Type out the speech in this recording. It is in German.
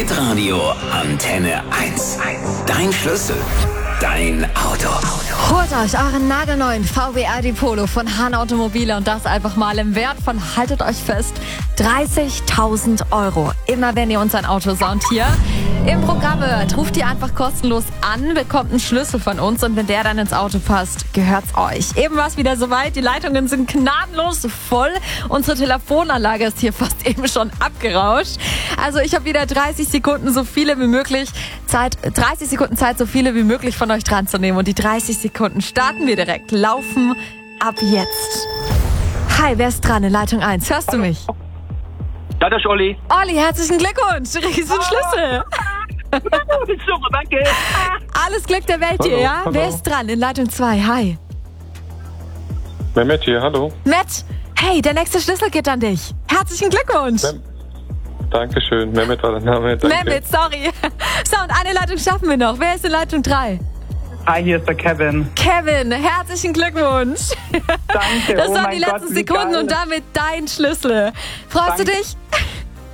Hitradio Antenne 1. Dein Schlüssel, dein Auto. Holt euch euren nagelneuen VW ID Polo von Hahn Automobile und das einfach mal im Wert von, haltet euch fest, 30.000 Euro. Immer wenn ihr uns ein Auto saunt hier im Programm hört, ruft ihr einfach kostenlos an, bekommt einen Schlüssel von uns und wenn der dann ins Auto passt, gehört's euch. Eben war es wieder soweit, die Leitungen sind gnadenlos voll. Unsere Telefonanlage ist hier fast eben schon abgerauscht. Also ich habe wieder 30 Sekunden so viele wie möglich Zeit, so viele wie möglich von euch dran zu nehmen. Und die 30 Sekunden starten wir direkt. Laufen ab jetzt. Hi, wer ist dran in Leitung 1? Hörst du mich? Ja, das ist Olli. Olli, herzlichen Glückwunsch. Riesen Schlüssel. Super, danke. Alles Glück der Welt dir, ja? Hallo. Wer ist dran in Leitung 2? Hi. Mehmet hier, hallo. Matt, hey, der nächste Schlüssel geht an dich. Herzlichen Glückwunsch. Dankeschön. Mehmet war der Name. Danke. Mehmet, sorry. So, und eine Leitung schaffen wir noch. Wer ist in Leitung 3? Hi, hier ist der Kevin. Kevin, herzlichen Glückwunsch. Danke. Das oh waren mein die Gott, letzten wie Sekunden geil. und damit dein Schlüssel. Freust du Danke. dich?